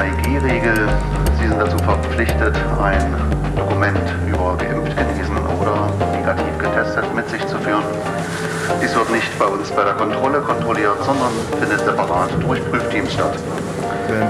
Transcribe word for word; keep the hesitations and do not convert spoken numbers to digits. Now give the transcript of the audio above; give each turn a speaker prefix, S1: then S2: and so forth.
S1: drei G Regel. Sie sind dazu verpflichtet, ein Dokument über geimpft, genesen oder negativ getestet mit sich zu führen. Dies wird nicht bei uns bei der Kontrolle kontrolliert, sondern findet separat durch Prüfteams statt.